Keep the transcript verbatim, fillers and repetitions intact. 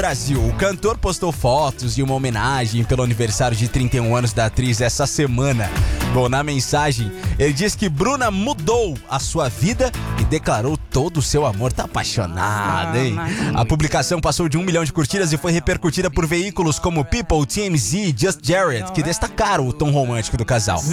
Brasil. O cantor postou fotos e uma homenagem pelo aniversário de trinta e um anos da atriz essa semana. Bom, na mensagem, ele diz que Bruna mudou a sua vida e declarou todo o seu amor. Tá apaixonada, hein? A publicação passou de um milhão de curtidas e foi repercutida por veículos como People, T M Z e Just Jared, que destacaram o tom romântico do casal.